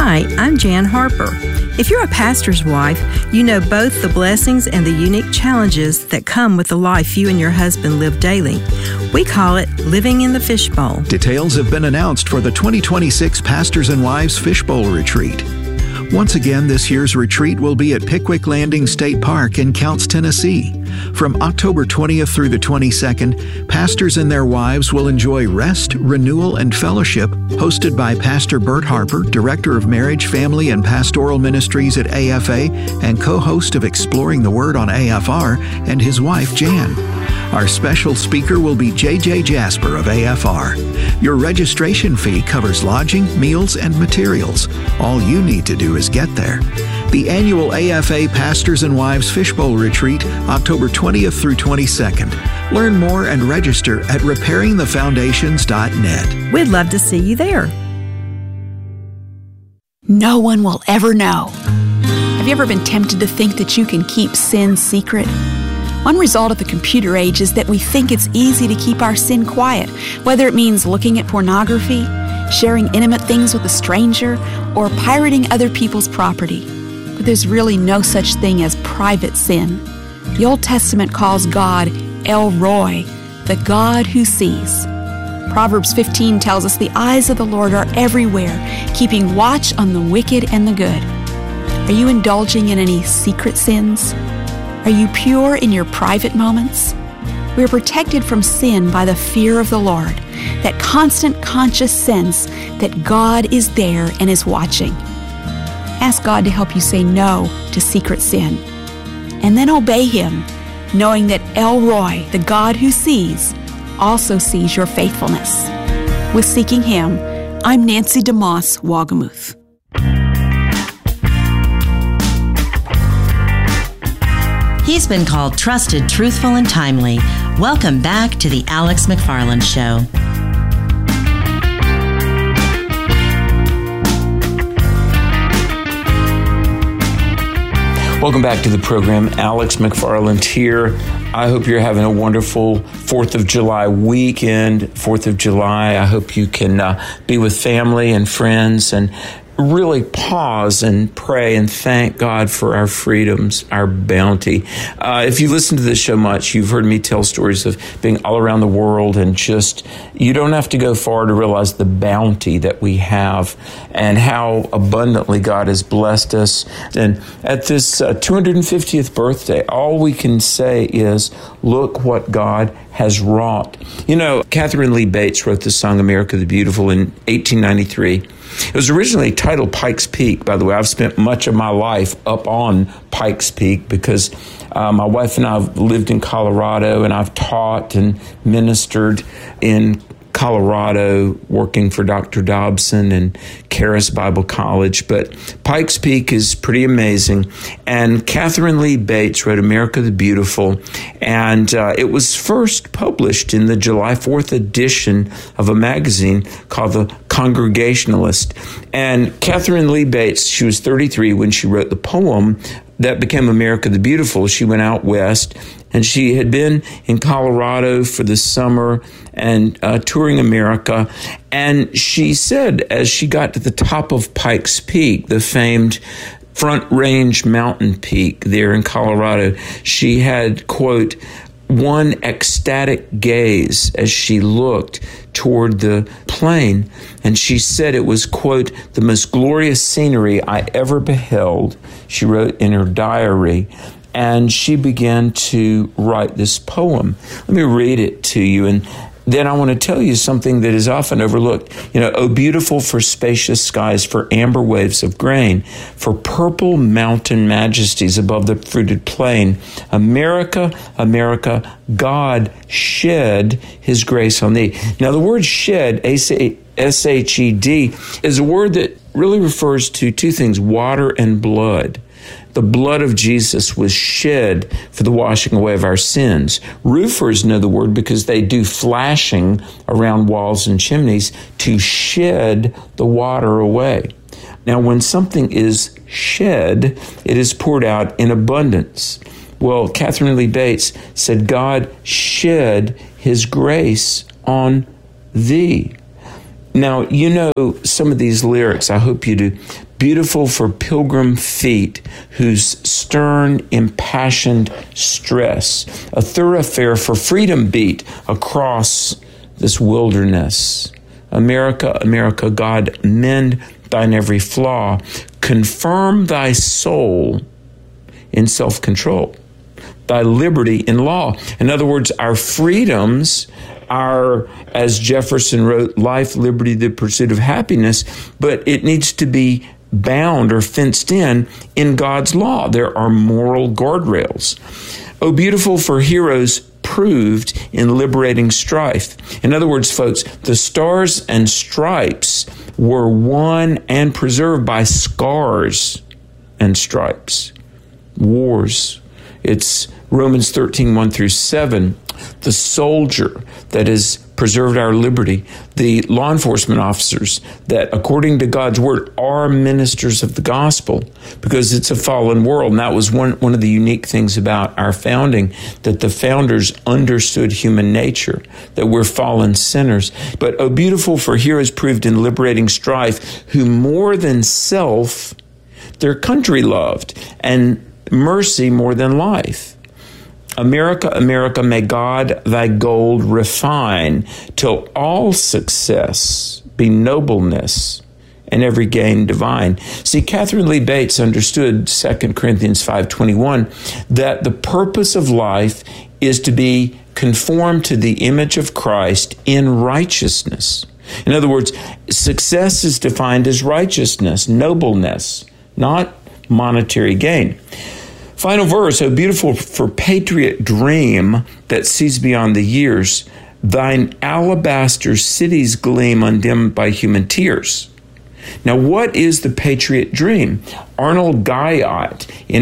Hi, I'm Jan Harper. If you're a pastor's wife, you know both the blessings and the unique challenges that come with the life you and your husband live daily. We call it living in the fishbowl. Details have been announced for the 2026 Pastors and Wives Fishbowl Retreat. Once again, this year's retreat will be at Pickwick Landing State Park in Counce, Tennessee. From October 20th through the 22nd, pastors and their wives will enjoy rest, renewal, and fellowship hosted by Pastor Bert Harper, Director of Marriage, Family, and Pastoral Ministries at AFA and co-host of Exploring the Word on AFR, and his wife, Jan. Our special speaker will be J.J. Jasper of AFR. Your registration fee covers lodging, meals, and materials. All you need to do is get there. The annual AFA Pastors and Wives Fishbowl Retreat, October 20th through 22nd. Learn more and register at repairingthefoundations.net. We'd love to see you there. No one will ever know. Have you ever been tempted to think that you can keep sin secret? One result of the computer age is that we think it's easy to keep our sin quiet, whether it means looking at pornography, sharing intimate things with a stranger, or pirating other people's property. But there's really no such thing as private sin. The Old Testament calls God El Roi, the God who sees. Proverbs 15 tells us the eyes of the Lord are everywhere, keeping watch on the wicked and the good. Are you indulging in any secret sins? Are you pure in your private moments? We are protected from sin by the fear of the Lord, that constant conscious sense that God is there and is watching. Ask God to help you say no to secret sin, and then obey Him, knowing that El Roi, the God who sees, also sees your faithfulness. With Seeking Him, I'm Nancy DeMoss Wagamuth. He's been called trusted, truthful, and timely. Welcome back to the Alex McFarland Show. Welcome back to the program. Alex McFarland here. I hope you're having a wonderful 4th of July weekend. 4th of July, I hope you can be with family and friends and really pause and pray and thank God for our freedoms, our bounty. If you listen to this show much, you've heard me tell stories of being all around the world, and just, you don't have to go far to realize the bounty that we have and how abundantly God has blessed us. And at this 250th birthday, all we can say is, look what God has wrought. You know, Catherine Lee Bates wrote the song America the Beautiful in 1893. It was originally titled Pikes Peak. By the way, I've spent much of my life up on Pikes Peak because my wife and I have lived in Colorado, and I've taught and ministered in Colorado, working for Dr. Dobson and Charis Bible College. But Pikes Peak is pretty amazing. And Catherine Lee Bates wrote America the Beautiful, and it was first published in the July 4th edition of a magazine called The Congregationalist. And Catherine Lee Bates, she was 33 when she wrote the poem that became America the Beautiful. She went out west, and she had been in Colorado for the summer and touring America. And she said, as she got to the top of Pikes Peak, the famed Front Range mountain peak there in Colorado, she had, quote, one ecstatic gaze as she looked toward the plain. And she said it was, quote, the most glorious scenery I ever beheld, she wrote in her diary. And she began to write this poem. Let me read it to you, and then I want to tell you something that is often overlooked. You know, oh, beautiful for spacious skies, for amber waves of grain, for purple mountain majesties above the fruited plain. America, America, God shed His grace on thee. Now, the word shed, S-H-E-D, is a word that really refers to two things, water and blood. The blood of Jesus was shed for the washing away of our sins. Roofers know the word because they do flashing around walls and chimneys to shed the water away. Now, when something is shed, it is poured out in abundance. Well, Catherine Lee Bates said, God shed His grace on thee. Now, you know some of these lyrics. I hope you do. beautiful for pilgrim feet whose stern, impassioned stress, a thoroughfare for freedom beat across this wilderness. America, America, God, mend thine every flaw. Confirm thy soul in self-control, thy liberty in law. In other words, our freedoms are, as Jefferson wrote, life, liberty, the pursuit of happiness, but it needs to be bound or fenced in God's law. There are moral guardrails. Oh, beautiful for heroes proved in liberating strife. In other words, folks, the stars and stripes were won and preserved by scars and stripes. Wars. It's Romans 13, 1 through 7. The soldier that has preserved our liberty, the law enforcement officers that, according to God's word, are ministers of the gospel, because it's a fallen world. And that was one of the unique things about our founding, that the founders understood human nature, that we're fallen sinners. But, oh, beautiful for heroes proved in liberating strife, who more than self, their country loved, and mercy more than life. America, America, may God thy gold refine, till all success be nobleness and every gain divine. See, Catherine Lee Bates understood 2 Corinthians 5:21, that the purpose of life is to be conformed to the image of Christ in righteousness. In other words, success is defined as righteousness, nobleness, not monetary gain. Final verse, oh, beautiful for patriot dream that sees beyond the years, thine alabaster cities gleam undimmed by human tears. Now, what is the patriot dream? Arnold Guyot in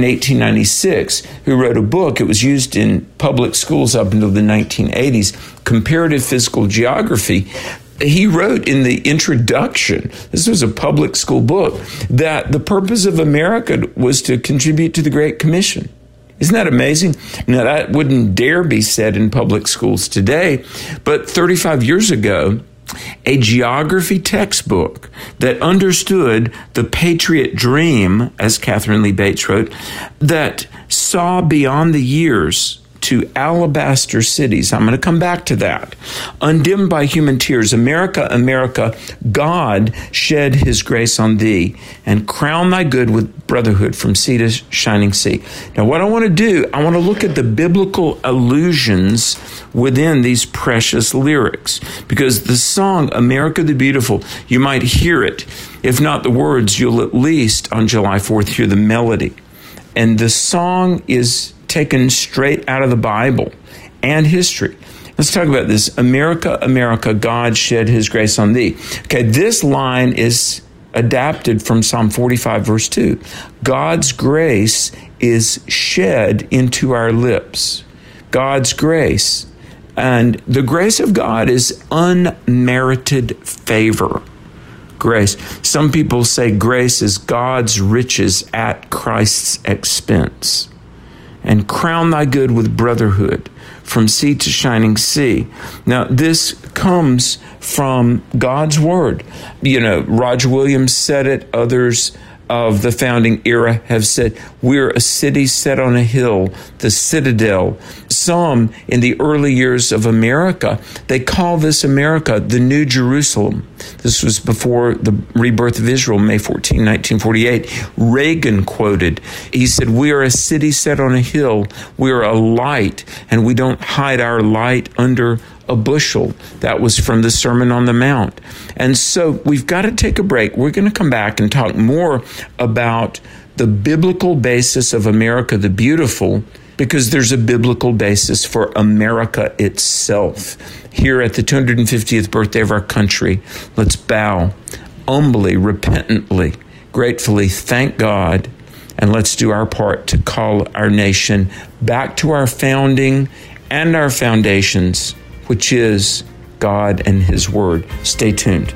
1896, who wrote a book, it was used in public schools up until the 1980s, Comparative Physical Geography. He wrote in the introduction, this was a public school book, that the purpose of America was to contribute to the Great Commission. Isn't that amazing? Now, that wouldn't dare be said in public schools today, but 35 years ago, a geography textbook that understood the patriot dream, as Catherine Lee Bates wrote, that saw beyond the years to alabaster cities. I'm going to come back to that. Undimmed by human tears, America, America, God shed his grace on thee and crown thy good with brotherhood from sea to shining sea. Now, what I want to do, I want to look at the biblical allusions within these precious lyrics, because the song, America the Beautiful, you might hear it. If not the words, you'll at least on July 4th hear the melody. And the song is taken straight out of the Bible and history. Let's talk about this. America, America, God shed his grace on thee. Okay, this line is adapted from Psalm 45, verse 2. God's grace is shed into our lips. God's grace. And the grace of God is unmerited favor. Grace. Some people say grace is God's riches at Christ's expense. And crown thy good with brotherhood from sea to shining sea. Now, this comes from God's word. You know, Roger Williams said it. Others of the founding era have said, we're a city set on a hill, the citadel. Some in the early years of America, they call this America the New Jerusalem. This was before the rebirth of Israel, May 14, 1948. Reagan quoted, he said, we are a city set on a hill. We are a light, and we don't hide our light under a bushel. That was from the Sermon on the Mount. And so we've got to take a break. We're going to come back and talk more about the biblical basis of America the Beautiful, because there's a biblical basis for America itself. Here at the 250th birthday of our country, let's bow humbly, repentantly, gratefully, thank God, and let's do our part to call our nation back to our founding and our foundations, which is God and his word. Stay tuned.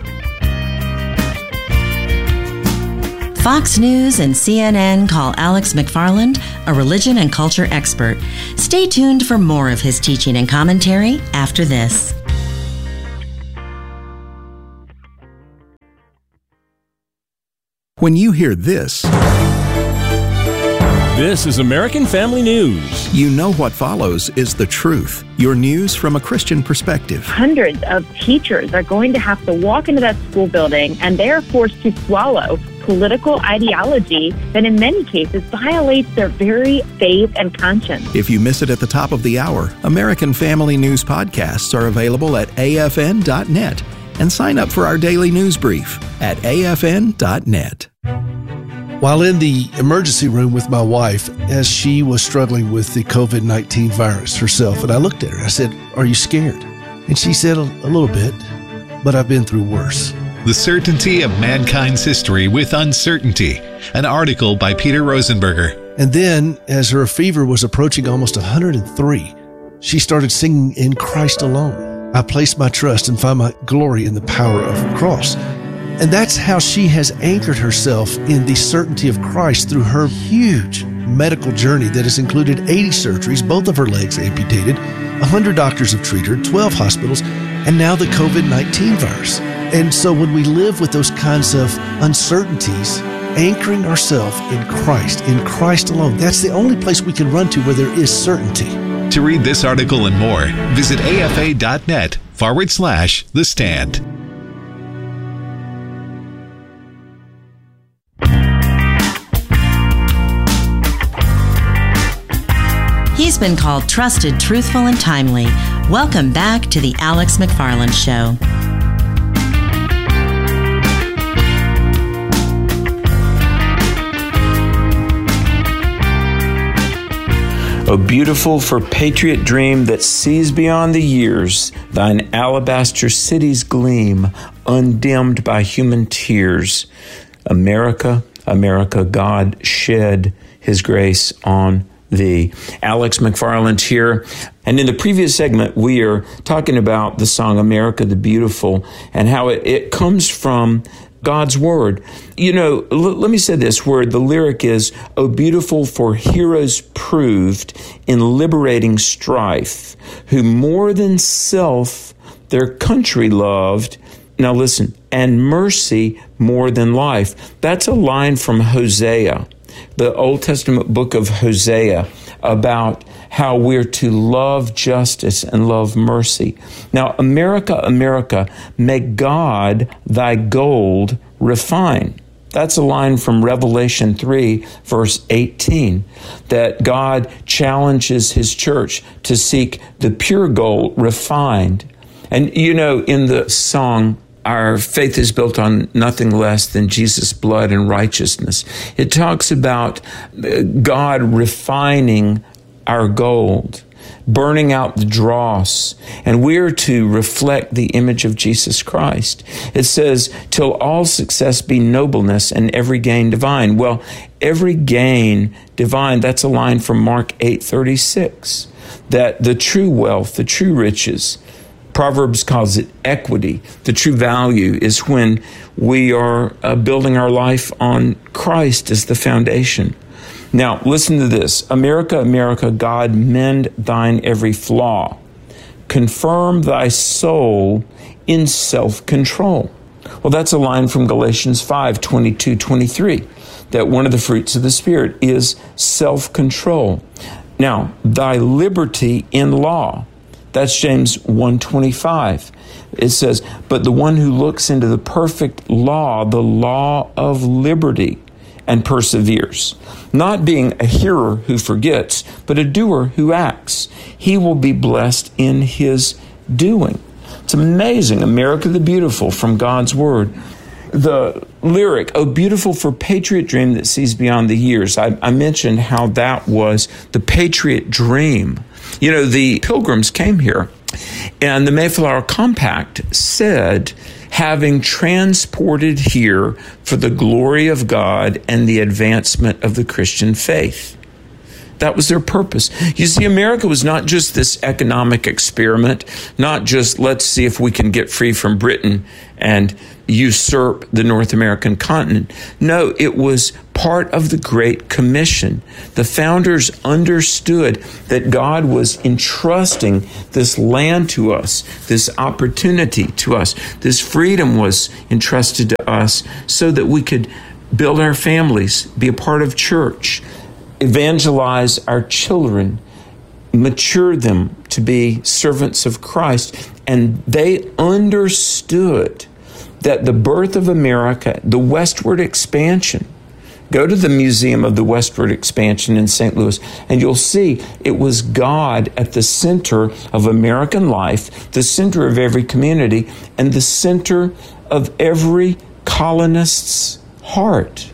Fox News and CNN call Alex McFarland a religion and culture expert. Stay tuned for more of his teaching and commentary after this. When you hear this, this is American Family News. you know what follows is the truth. Your news from a Christian perspective. Hundreds of teachers are going to have to walk into that school building, and they are forced to swallow political ideology that in many cases violates their very faith and conscience. If you miss it at the top of the hour, American Family News podcasts are available at afn.net. And sign up for our daily news brief at afn.net. While in the emergency room with my wife, as she was struggling with the COVID-19 virus herself, and I looked at her, I said, "Are you scared?" And she said, a little bit, but I've been through worse. The Certainty of Mankind's History with Uncertainty, an article by Peter Rosenberger. And then, as her fever was approaching almost 103, she started singing In Christ Alone. I place my trust and find my glory in the power of the cross. And that's how she has anchored herself in the certainty of Christ through her huge medical journey that has included 80 surgeries, both of her legs amputated, 100 doctors have treated her, 12 hospitals, and now the COVID-19 virus. And so when we live with those kinds of uncertainties, anchoring ourselves in Christ alone, that's the only place we can run to where there is certainty. To read this article and more, visit afa.net/The Stand. He's been called trusted, truthful, and timely. Welcome back to the Alex McFarland Show. O beautiful for patriot dream that sees beyond the years, thine alabaster cities gleam, undimmed by human tears. America, America, God shed his grace on thee. Alex McFarland here. And in the previous segment, we are talking about the song America the Beautiful and how it comes from God's word. You know, let me say this word. The lyric is, "O beautiful for heroes proved in liberating strife, who more than self their country loved." Now listen, "and mercy more than life." That's a line from Hosea, the Old Testament book of Hosea, about how we're to love justice and love mercy. Now, America, America, may God thy gold refine. That's a line from Revelation 3, verse 18, that God challenges his church to seek the pure gold refined. And you know, in the song, "Our faith is built on nothing less than Jesus' blood and righteousness," it talks about God refining our gold, burning out the dross, and we're to reflect the image of Jesus Christ. It says, "Till all success be nobleness and every gain divine." Well, every gain divine, that's a line from Mark 8:36, that the true wealth, the true riches, Proverbs calls it equity. The true value is when we are building our life on Christ as the foundation. Now, listen to this. "America, America, God mend thine every flaw. Confirm thy soul in self-control." Well, that's a line from Galatians 5:22-23, that one of the fruits of the Spirit is self-control. Now, "thy liberty in law." That's James 1:25. It says, "But the one who looks into the perfect law, the law of liberty, and perseveres, not being a hearer who forgets, but a doer who acts, he will be blessed in his doing." It's amazing. America the Beautiful from God's Word. The lyric, "O beautiful for patriot dream that sees beyond the years." I mentioned how that was the patriot dream. You know, the Pilgrims came here, and the Mayflower Compact said, "Having transported here for the glory of God and the advancement of the Christian faith." That was their purpose. You see, America was not just this economic experiment, not just let's see if we can get free from Britain and usurp the North American continent. No, it was part of the Great Commission. The founders understood that God was entrusting this land to us, this opportunity to us, this freedom was entrusted to us so that we could build our families, be a part of church, evangelize our children, mature them to be servants of Christ. And they understood that the birth of America, the westward expansion, go to the Museum of the Westward Expansion in St. Louis, and you'll see it was God at the center of American life, the center of every community, and the center of every colonist's heart.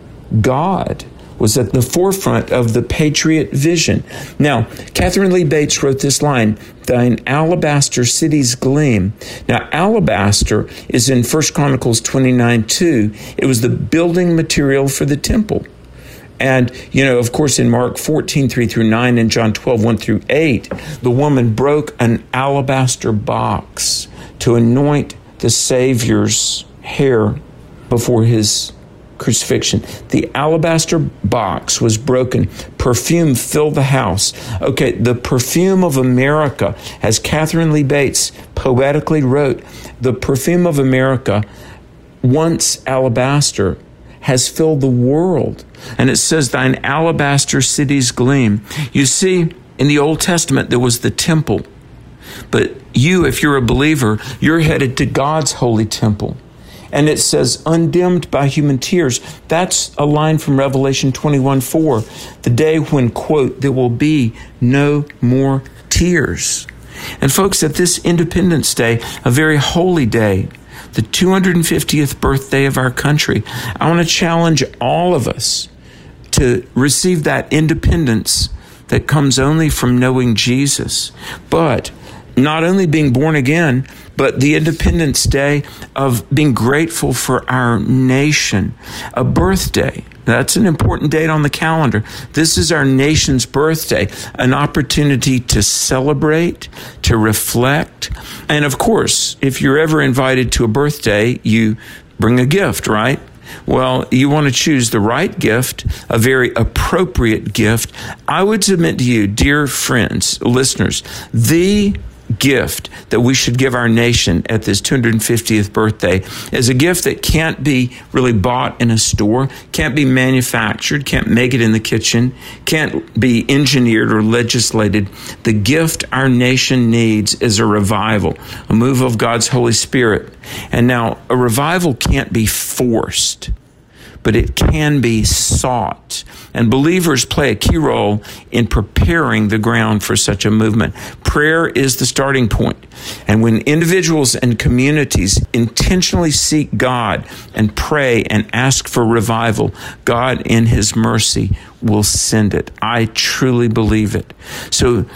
God was at the forefront of the patriot vision. Now, Catherine Lee Bates wrote this line, "Thine alabaster cities gleam." Now, alabaster is in 1 Chronicles 29:2. It was the building material for the temple. And, of course, in Mark 14:3-9 and John 12:1-8, the woman broke an alabaster box to anoint the Savior's hair before his crucifixion. The alabaster box was broken. Perfume filled the house. Okay, the perfume of America, as Catherine Lee Bates poetically wrote, the perfume of America, once alabaster, has filled the world. And it says, "Thine alabaster cities gleam." You see, in the Old Testament, there was the temple. But you, if you're a believer, you're headed to God's holy temple. And it says, undimmed by human tears. That's a line from Revelation 21:4. The day when, quote, there will be no more tears. And folks, at this Independence Day, a very holy day, the 250th birthday of our country, I want to challenge all of us to receive that independence that comes only from knowing Jesus. But not only being born again, but the Independence Day of being grateful for our nation. A birthday. That's an important date on the calendar. This is our nation's birthday, an opportunity to celebrate, to reflect. And of course, if you're ever invited to a birthday, you bring a gift, right? Well, you want to choose the right gift, a very appropriate gift. I would submit to you, dear friends, listeners, the gift that we should give our nation at this 250th birthday is a gift that can't be really bought in a store, can't be manufactured, can't make it in the kitchen, can't be engineered or legislated. The gift our nation needs is a revival, a move of God's Holy Spirit. And now, a revival can't be forced, but it can be sought. And believers play a key role in preparing the ground for such a movement. Prayer is the starting point. And when individuals and communities intentionally seek God and pray and ask for revival, God in His mercy will send it. I truly believe it. So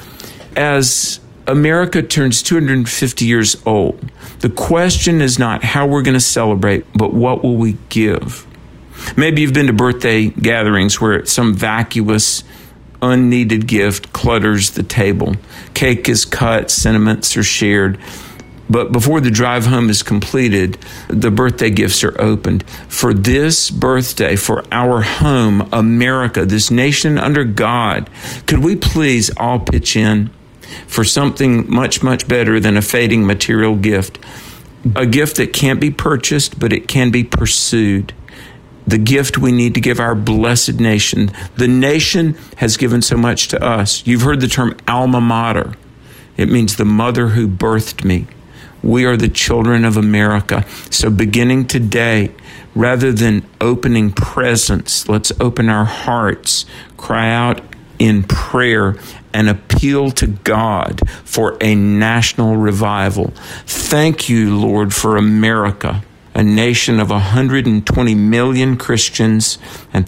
as America turns 250 years old, the question is not how we're going to celebrate, but what will we give? Maybe you've been to birthday gatherings where some vacuous, unneeded gift clutters the table. Cake is cut, sentiments are shared. But before the drive home is completed, the birthday gifts are opened. For this birthday, for our home, America, this nation under God, could we please all pitch in for something much, much better than a fading material gift? A gift that can't be purchased, but it can be pursued. The gift we need to give our blessed nation. The nation has given so much to us. You've heard the term alma mater. It means the mother who birthed me. We are the children of America. So beginning today, rather than opening presents, let's open our hearts, cry out in prayer, and appeal to God for a national revival. Thank you, Lord, for America, a nation of 120 million Christians and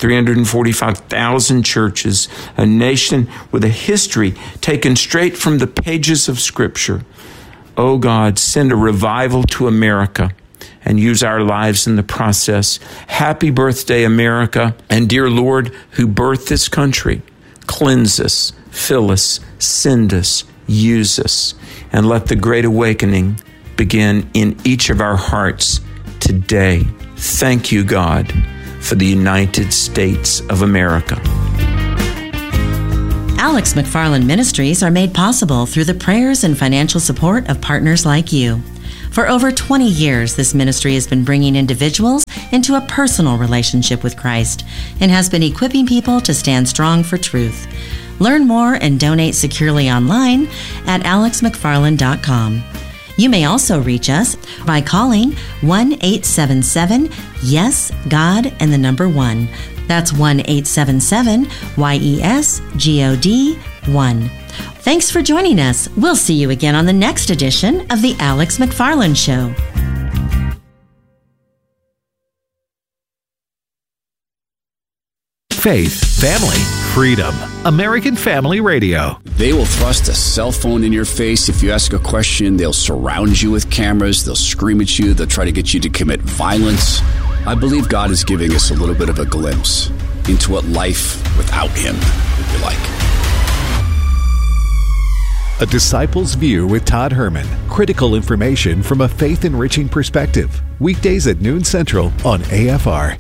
345,000 churches, a nation with a history taken straight from the pages of Scripture. Oh God, send a revival to America and use our lives in the process. Happy birthday, America. And dear Lord, who birthed this country, cleanse us, fill us, send us, use us, and let the great awakening begin in each of our hearts today. Thank you, God, for the United States of America. Alex McFarland Ministries are made possible through the prayers and financial support of partners like you. For over 20 years, this ministry has been bringing individuals into a personal relationship with Christ and has been equipping people to stand strong for truth. Learn more and donate securely online at alexmcfarland.com. You may also reach us by calling 1-877-YES-GOD and the number 1. That's 1-877-YES-GOD-1. Thanks for joining us. We'll see you again on the next edition of The Alex McFarland Show. Faith, family, freedom. American Family Radio. They will thrust a cell phone in your face. If you ask a question, they'll surround you with cameras. They'll scream at you. They'll try to get you to commit violence. I believe God is giving us a little bit of a glimpse into what life without Him would be like. A Disciple's View with Todd Herman. Critical information from a faith-enriching perspective. Weekdays at noon Central on AFR.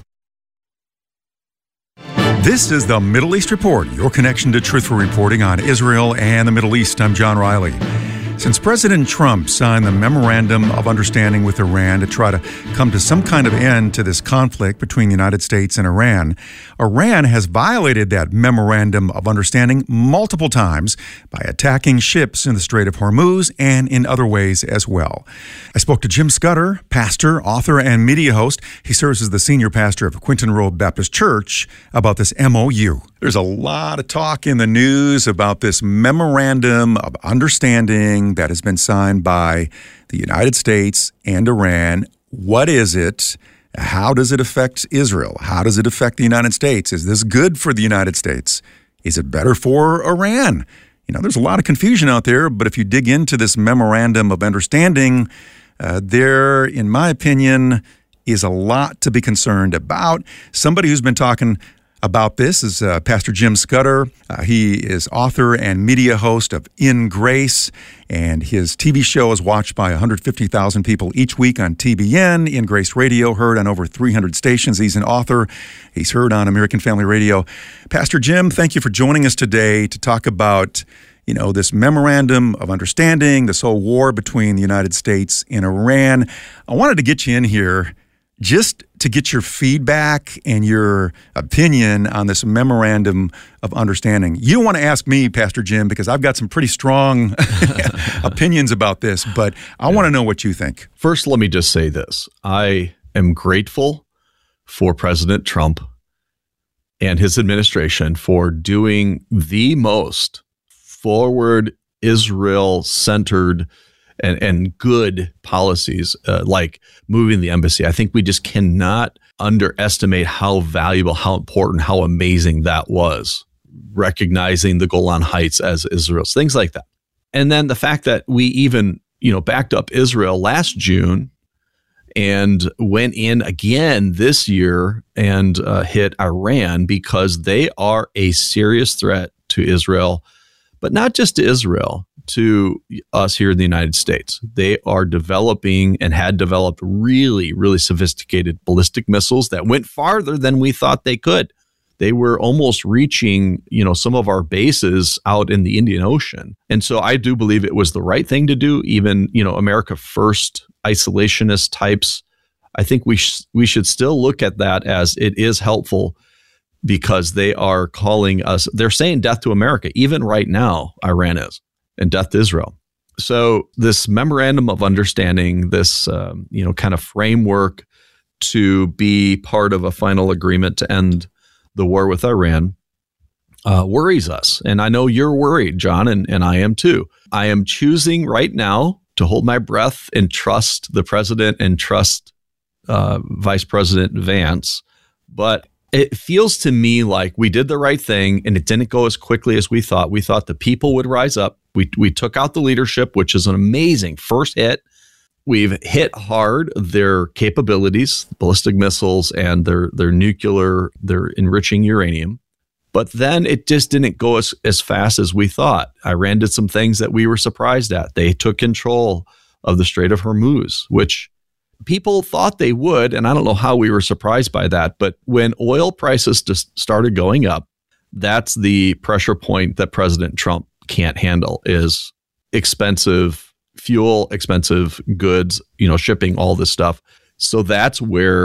This is the Middle East Report, your connection to truthful reporting on Israel and the Middle East. I'm John Riley. Since President Trump signed the Memorandum of Understanding with Iran to try to come to some kind of end to this conflict between the United States and Iran, Iran has violated that Memorandum of Understanding multiple times by attacking ships in the Strait of Hormuz and in other ways as well. I spoke to Jim Scudder, pastor, author, and media host. He serves as the senior pastor of Quinton Road Baptist Church about this MOU. There's a lot of talk in the news about this Memorandum of Understanding that has been signed by the United States and Iran. What is it? How does it affect Israel? How does it affect the United States? Is this good for the United States? Is it better for Iran? You know, there's a lot of confusion out there, but if you dig into this Memorandum of Understanding, there, in my opinion, is a lot to be concerned about. Somebody who's been talking about this is Pastor Jim Scudder. He is author and media host of In Grace, and his TV show is watched by 150,000 people each week on TBN. In Grace Radio, heard on over 300 stations. He's an author. He's heard on American Family Radio. Pastor Jim, thank you for joining us today to talk about, you know, this Memorandum of Understanding, this whole war between the United States and Iran. I wanted to get you in here just to get your feedback and your opinion on this Memorandum of Understanding. You don't want to ask me, Pastor Jim, because I've got some pretty strong opinions about this, but I want to know what you think. First, let me just say this. I am grateful for President Trump and his administration for doing the most forward, Israel-centered and good policies like moving the embassy. I think we just cannot underestimate how valuable, how important, how amazing that was, recognizing the Golan Heights as Israel's, things like that. And then the fact that we even, backed up Israel last June and went in again this year and hit Iran because they are a serious threat to Israel, but not just to Israel, to us here in the United States. They are developing and had developed really, really sophisticated ballistic missiles that went farther than we thought they could. They were almost reaching, some of our bases out in the Indian Ocean. And so I do believe it was the right thing to do. Even, America First isolationist types, I think we should still look at that as it is helpful, because they are calling us, they're saying death to America. Even right now, Iran is. And death to Israel. So this Memorandum of Understanding, this kind of framework to be part of a final agreement to end the war with Iran worries us. And I know you're worried, John, and I am too. I am choosing right now to hold my breath and trust the president and trust Vice President Vance. But it feels to me like we did the right thing and it didn't go as quickly as we thought. We thought the people would rise up. We took out the leadership, which is an amazing first hit. We've hit hard their capabilities, ballistic missiles, and their nuclear, their enriching uranium. But then it just didn't go as fast as we thought. Iran did some things that we were surprised at. They took control of the Strait of Hormuz, which people thought they would, and I don't know how we were surprised by that. But when oil prices just started going up, that's the pressure point that President Trump can't handle, is expensive fuel, expensive goods, shipping, all this stuff. So that's where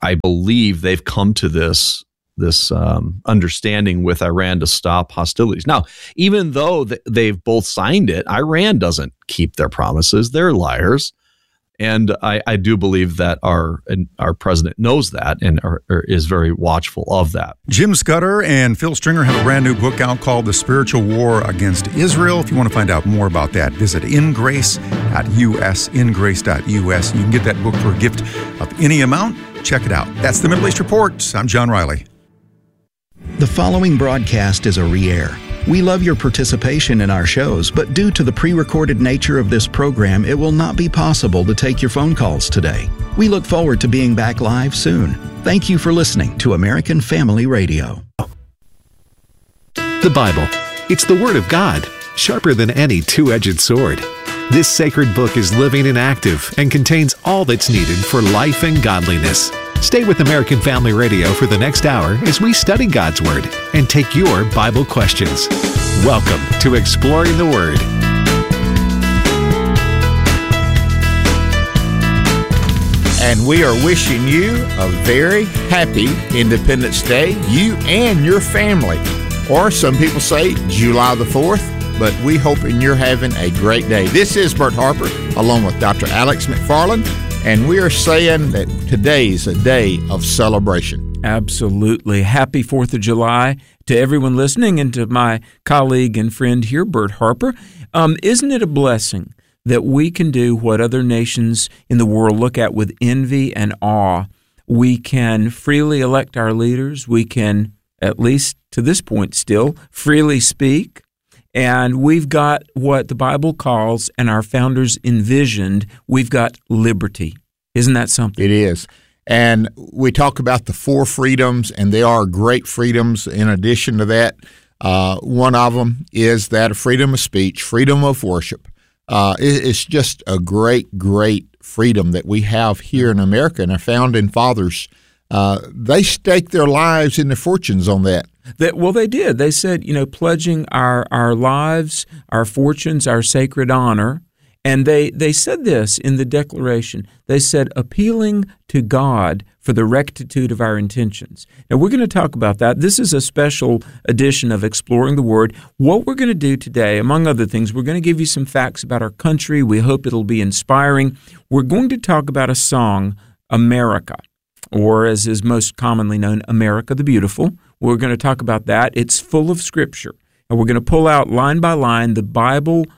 I believe they've come to this understanding with Iran to stop hostilities. Now, even though they've both signed it, Iran doesn't keep their promises. They're liars. And I do believe that our president knows that and is very watchful of that. Jim Scudder and Phil Stringer have a brand new book out called The Spiritual War Against Israel. If you want to find out more about that, visit ingrace.us, ingrace.us. You can get that book for a gift of any amount. Check it out. That's the Middle East Report. I'm John Riley. The following broadcast is a re-air. We love your participation in our shows, but due to the pre-recorded nature of this program, it will not be possible to take your phone calls today. We look forward to being back live soon. Thank you for listening to American Family Radio. The Bible. It's the Word of God, sharper than any two-edged sword. This sacred book is living and active and contains all that's needed for life and godliness. Stay with American Family Radio for the next hour as we study God's Word and take your Bible questions. Welcome to Exploring the Word. And we are wishing you a very happy Independence Day, you and your family. Or some people say July the 4th, but we hoping you're having a great day. This is Bert Harper, along with Dr. Alex McFarland. And we are saying that today's a day of celebration. Absolutely. Happy 4th of July to everyone listening and to my colleague and friend here, Bert Harper. Isn't it a blessing that we can do what other nations in the world look at with envy and awe? We can freely elect our leaders. We can, at least to this point still, freely speak. And we've got what the Bible calls, and our founders envisioned, we've got liberty. Isn't that something? It is. And we talk about the 4 freedoms, and they are great freedoms. In addition to that, one of them is that of freedom of speech, freedom of worship. It's just a great, great freedom that we have here in America, and our founding fathers, they staked their lives and their fortunes on that. Well, they did. They said, pledging our lives, our fortunes, our sacred honor. And they said this in the Declaration. They said, appealing to God for the rectitude of our intentions. Now, we're going to talk about that. This is a special edition of Exploring the Word. What we're going to do today, among other things, we're going to give you some facts about our country. We hope it'll be inspiring. We're going to talk about a song, America, or as is most commonly known, America the Beautiful. We're going to talk about that. It's full of Scripture. And we're going to pull out line by line the Bible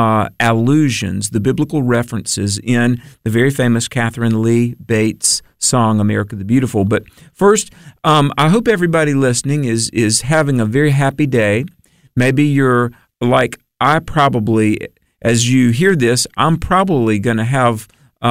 allusions, the biblical references in the very famous Catherine Lee Bates song, America the Beautiful. But first, I hope everybody listening is having a very happy day. Maybe you're like I probably, as you hear this, I'm probably going to have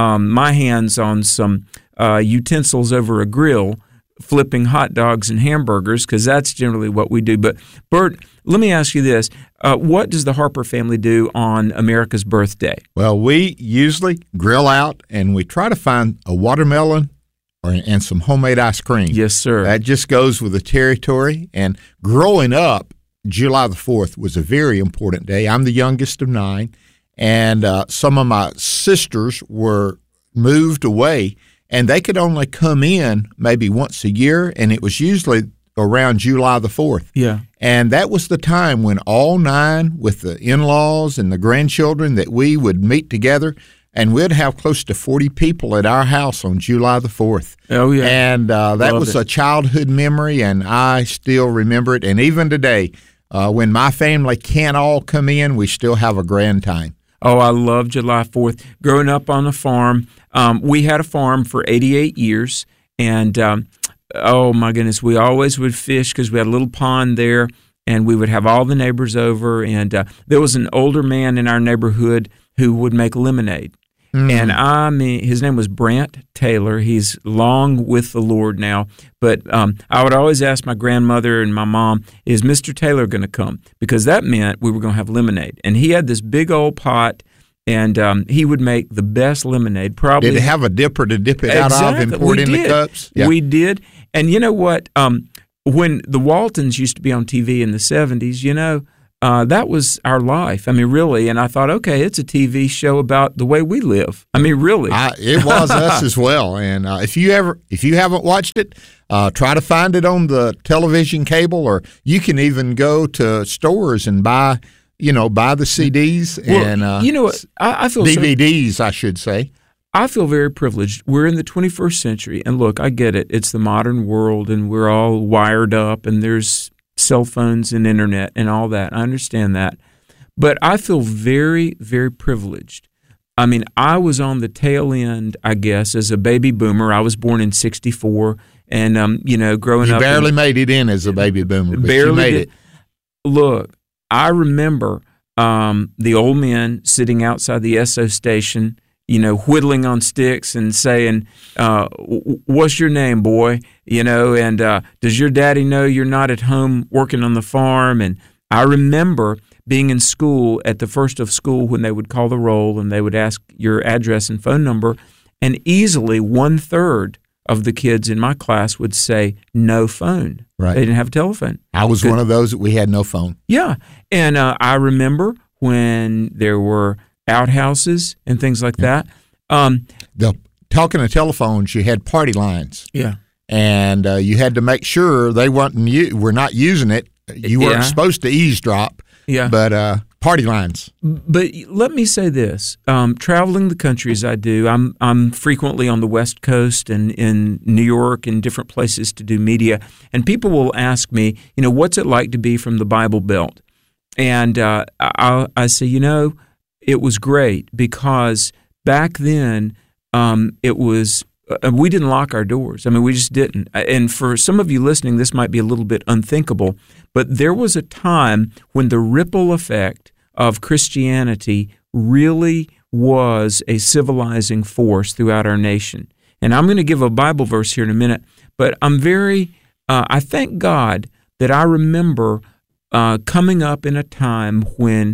my hands on some utensils over a grill, flipping hot dogs and hamburgers, because that's generally what we do. But Bert, let me ask you this. What does the Harper family do on America's birthday? Well, we usually grill out, and we try to find a watermelon and some homemade ice cream. Yes, sir. That just goes with the territory. And growing up, July the 4th was a very important day. I'm the youngest of 9, and some of my sisters were moved away, and they could only come in maybe once a year, and it was usually around July the 4th. Yeah. And that was the time when all 9, with the in-laws and the grandchildren, that we would meet together, and we'd have close to 40 people at our house on July the 4th. Oh, yeah. And that was a childhood memory, and I still remember it. And even today, when my family can't all come in, we still have a grand time. Oh, I love July 4th. Growing up on a farm, we had a farm for 88 years, and oh my goodness, we always would fish because we had a little pond there, and we would have all the neighbors over, and there was an older man in our neighborhood who would make lemonade. And his name was Brant Taylor. He's long with the Lord now. But I would always ask my grandmother and my mom, is Mr. Taylor going to come? Because that meant we were going to have lemonade. And he had this big old pot, and he would make the best lemonade. Probably. Did it have a dipper to dip it out of and pour it in the cups? Yeah. We did. And you know what? When the Waltons used to be on TV in the 70s, that was our life. I mean, really. And I thought, okay, it's a TV show about the way we live. I mean, really. It was us as well. And if you haven't watched it, try to find it on the television cable, or you can even go to stores and buy the CDs and I feel DVDs, I should say. I feel very privileged. We're in the 21st century, and look, I get it. It's the modern world, and we're all wired up, and there's cell phones and internet and all that. I understand that. But I feel very, very privileged. I mean, I was on the tail end, I guess, as a baby boomer. I was born in 1964, and, growing up. You barely made it in as a baby boomer, but barely you made it. Look, I remember the old men sitting outside the Esso station, whittling on sticks and saying, what's your name, boy? And does your daddy know you're not at home working on the farm? And I remember being in school at the first of school when they would call the roll and they would ask your address and phone number, and easily 1/3 of the kids in my class would say no phone. Right. They didn't have a telephone. I was one of those that we had no phone. Yeah. And I remember when there were outhouses and things like that. Talking of telephones, you had party lines. Yeah. And you had to make sure they were not using it. You weren't supposed to eavesdrop. Yeah. But party lines. But let me say this: traveling the country as I do, I'm frequently on the West Coast and in New York and different places to do media. And people will ask me, what's it like to be from the Bible Belt? And I say, it was great because back then it was. We didn't lock our doors. I mean, we just didn't. And for some of you listening, this might be a little bit unthinkable, but there was a time when the ripple effect of Christianity really was a civilizing force throughout our nation. And I'm going to give a Bible verse here in a minute, but I thank God that I remember coming up in a time when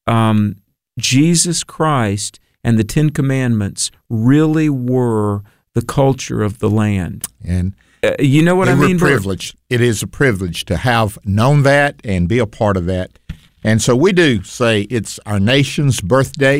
Jesus Christ and the Ten Commandments really were the culture of the land. And you know what I mean? Privileged. It is a privilege to have known that and be a part of that. And so we do say it's our nation's birthday,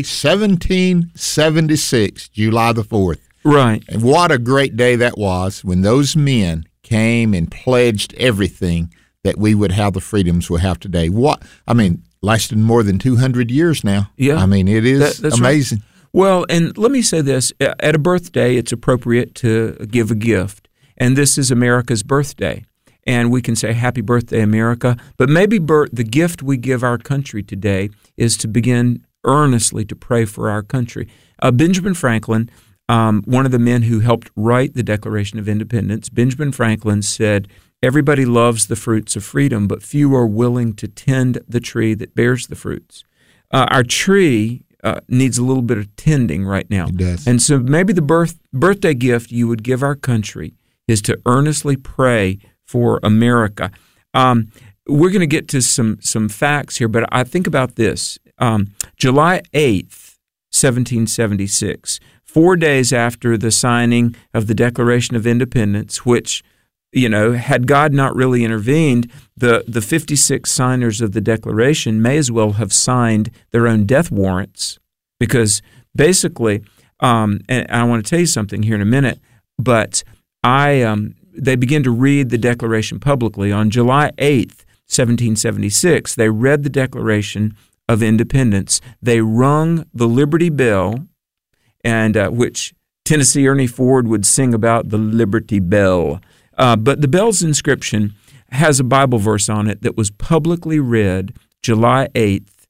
1776, July the 4th. Right. And what a great day that was when those men came and pledged everything that we would have the freedoms we have today. Lasted more than 200 years now. Yeah. I mean, it is that's amazing. Right. Well, and let me say this. At a birthday, it's appropriate to give a gift. And this is America's birthday. And we can say, Happy Birthday, America. But maybe the gift we give our country today is to begin earnestly to pray for our country. Benjamin Franklin, one of the men who helped write the Declaration of Independence, Benjamin Franklin said, everybody loves the fruits of freedom, but few are willing to tend the tree that bears the fruits. Our tree needs a little bit of tending right now. It does. And so maybe the birthday gift you would give our country is to earnestly pray for America. We're going to get to some facts here, but I think about this. July 8th, 1776, 4 days after the signing of the Declaration of Independence, which, had God not really intervened, the 56 signers of the Declaration may as well have signed their own death warrants, because basically, and I want to tell you something here in a minute, but they began to read the Declaration publicly. On July 8th, 1776, they read the Declaration of Independence. They rung the Liberty Bell, and which Tennessee Ernie Ford would sing about, the Liberty Bell. But the bell's inscription has a Bible verse on it that was publicly read July 8th,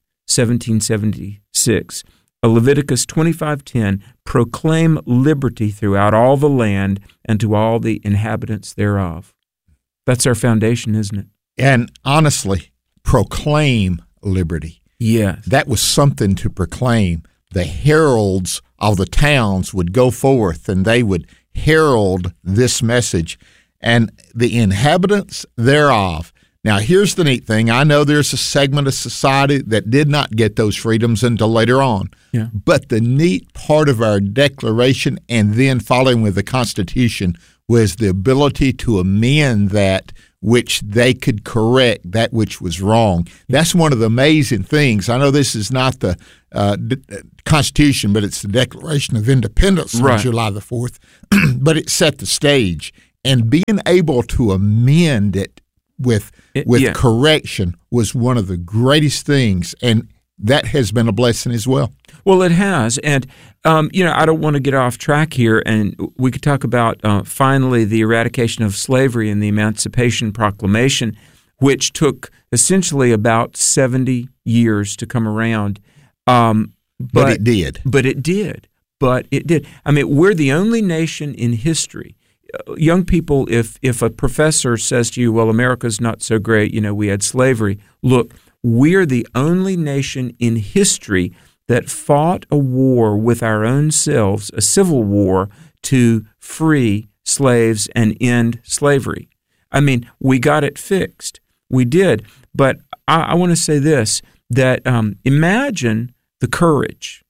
1776. Leviticus 25:10, proclaim liberty throughout all the land and to all the inhabitants thereof. That's our foundation, isn't it? And honestly, proclaim liberty. Yes. That was something to proclaim. The heralds of the towns would go forth and they would herald this message. And the inhabitants thereof. Now, here's the neat thing. I know there's a segment of society that did not get those freedoms until later on. Yeah. But the neat part of our Declaration and then following with the Constitution was the ability to amend that which they could correct that which was wrong. That's one of the amazing things. I know this is not the Constitution, but it's the Declaration of Independence on July the 4th, but it set the stage. And being able to amend it with correction was one of the greatest things, and that has been a blessing as well. Well, it has. And, I don't want to get off track here, and we could talk about finally the eradication of slavery and the Emancipation Proclamation, which took essentially about 70 years to come around. But it did. But it did. I mean, we're the only nation in history. Young people, if a professor says to you, well, America's not so great, we had slavery, look, we're the only nation in history that fought a war with our own selves, a civil war, to free slaves and end slavery. I mean, we got it fixed. We did. But I want to say this, that imagine the courage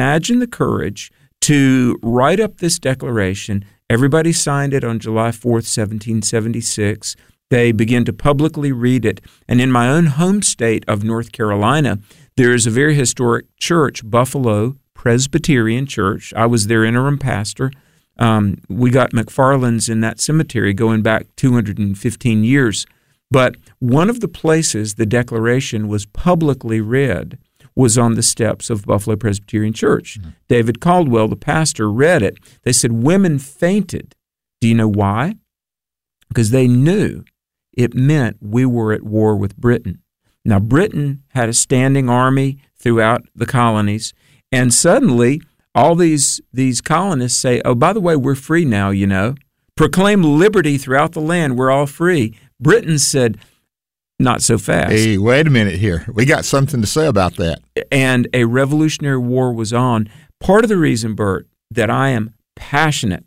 to write up this declaration. Everybody signed it on July 4th, 1776. They began to publicly read it. And in my own home state of North Carolina, there is a very historic church, Buffalo Presbyterian Church. I was their interim pastor. We got McFarlands in that cemetery going back 215 years. But one of the places the Declaration was publicly read was on the steps of Buffalo Presbyterian Church. Mm-hmm. David Caldwell, the pastor, read it. They said women fainted. Do you know why? Because they knew it meant we were at war with Britain. Now, Britain had a standing army throughout the colonies, and suddenly all these colonists say, oh, by the way, we're free now, Proclaim liberty throughout the land. We're all free. Britain said, not so fast. Hey, wait a minute here. We got something to say about that. And a Revolutionary War was on. Part of the reason, Bert, that I am passionate,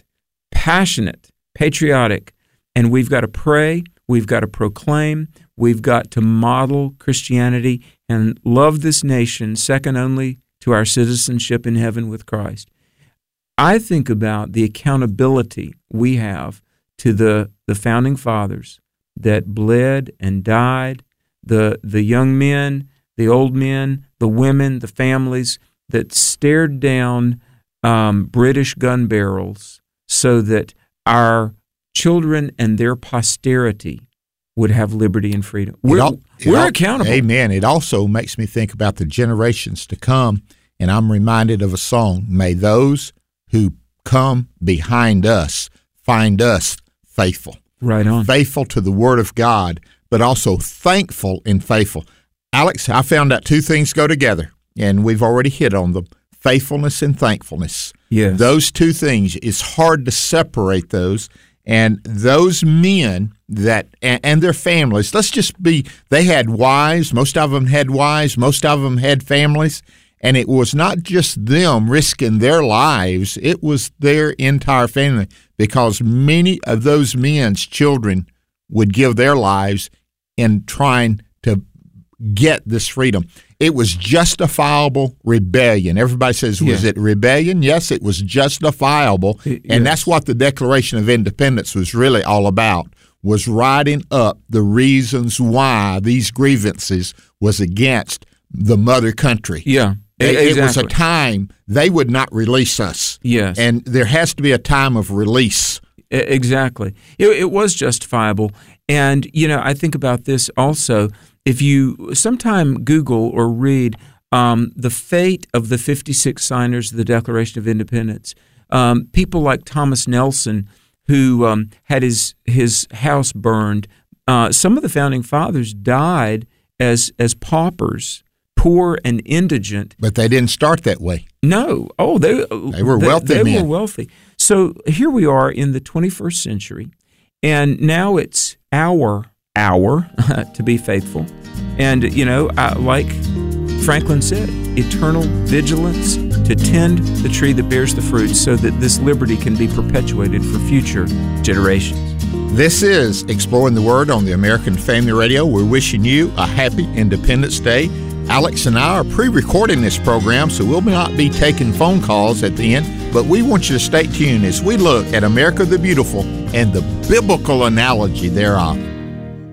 patriotic, and we've got to pray, we've got to proclaim, we've got to model Christianity and love this nation second only to our citizenship in heaven with Christ. I think about the accountability we have to the founding fathers that bled and died, the young men, the old men, the women, the families that stared down British gun barrels so that our children and their posterity would have liberty and freedom. We're accountable. Amen. It also makes me think about the generations to come, and I'm reminded of a song, may those who come behind us find us faithful. Right on. Faithful to the Word of God, but also thankful and faithful. Alex, I found out two things go together, and we've already hit on them, faithfulness and thankfulness. Yes. Those two things, it's hard to separate those. And those men that and their families, they had wives, most of them had wives, most of them had families, and it was not just them risking their lives, it was their entire family, because many of those men's children would give their lives in trying to get this freedom. It was justifiable rebellion. Everybody says, was it rebellion? Yes, it was justifiable. And that's what the Declaration of Independence was really all about, was writing up the reasons why these grievances was against the mother country. Yeah, exactly. It was a time they would not release us. Yes. And there has to be a time of release. Exactly. It was justifiable. And, I think about this also. If you sometime Google or read the fate of the 56 signers of the Declaration of Independence, people like Thomas Nelson, who had his house burned, some of the founding fathers died as paupers, poor and indigent. But they didn't start that way. No. Oh, they were wealthy. They were wealthy. So here we are in the 21st century, and now it's our hour to be faithful. And, like Franklin said, eternal vigilance to tend the tree that bears the fruit so that this liberty can be perpetuated for future generations. This is Exploring the Word on the American Family Radio. We're wishing you a happy Independence Day. Alex and I are pre-recording this program, so we'll not be taking phone calls at the end, but we want you to stay tuned as we look at America the Beautiful and the biblical analogy thereof.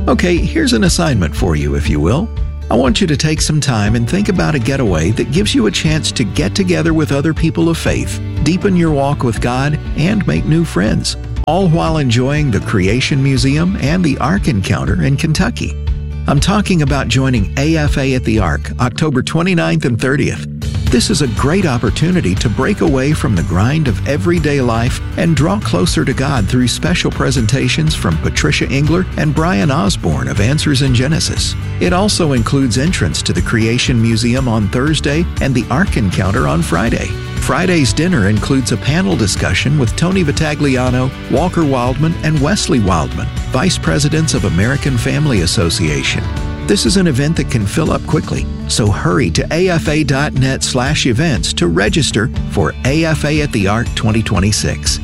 Okay, here's an assignment for you, if you will. I want you to take some time and think about a getaway that gives you a chance to get together with other people of faith, deepen your walk with God, and make new friends, all while enjoying the Creation Museum and the Ark Encounter in Kentucky. I'm talking about joining AFA at the Ark, October 29th and 30th. This is a great opportunity to break away from the grind of everyday life and draw closer to God through special presentations from Patricia Engler and Brian Osborne of Answers in Genesis. It also includes entrance to the Creation Museum on Thursday and the Ark Encounter on Friday. Friday's dinner includes a panel discussion with Tony Vitagliano, Walker Wildman, and Wesley Wildman, Vice Presidents of American Family Association. This is an event that can fill up quickly, so hurry to afa.net/events to register for AFA at the Ark 2026.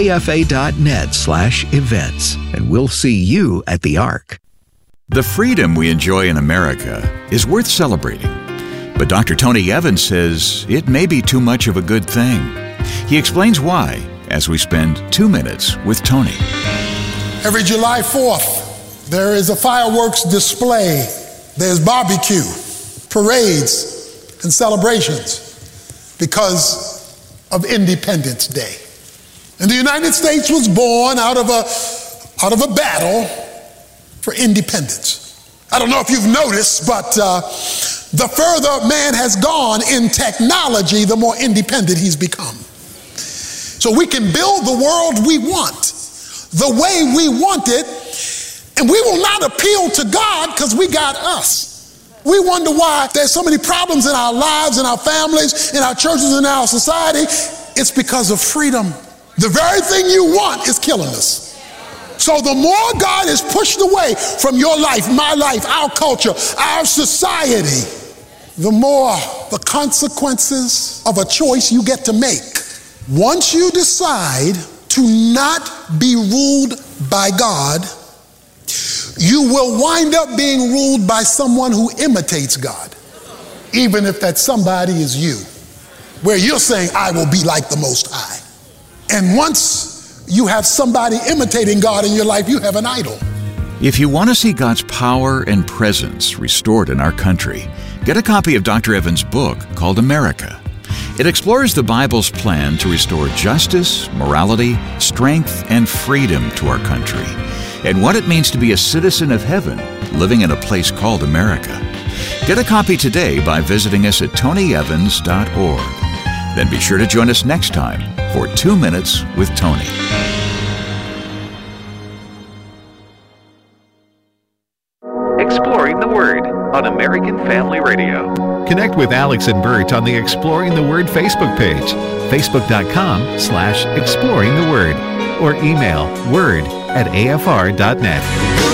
afa.net/events, and we'll see you at the Ark. The freedom we enjoy in America is worth celebrating. But Dr. Tony Evans says it may be too much of a good thing. He explains why as we spend 2 minutes with Tony. Every July 4th, there is a fireworks display. There's barbecue, parades, and celebrations because of Independence Day. And the United States was born out of a battle for independence. I don't know if you've noticed, but the further man has gone in technology, the more independent he's become. So we can build the world we want, the way we want it, and we will not appeal to God because we got us. We wonder why there's so many problems in our lives, in our families, in our churches, in our society. It's because of freedom. The very thing you want is killing us. So the more God is pushed away from your life, my life, our culture, our society, the more the consequences of a choice you get to make. Once you decide to not be ruled by God, you will wind up being ruled by someone who imitates God, even if that somebody is you, where you're saying, I will be like the Most High. And once you have somebody imitating God in your life, you have an idol. If you want to see God's power and presence restored in our country, get a copy of Dr. Evans' book called America. It explores the Bible's plan to restore justice, morality, strength, and freedom to our country, and what it means to be a citizen of heaven living in a place called America. Get a copy today by visiting us at tonyevans.org. Then be sure to join us next time for 2 Minutes with Tony. Exploring the Word on American Family Radio. Connect with Alex and Bert on the Exploring the Word Facebook page, facebook.com/exploringtheword, or email word@afr.net.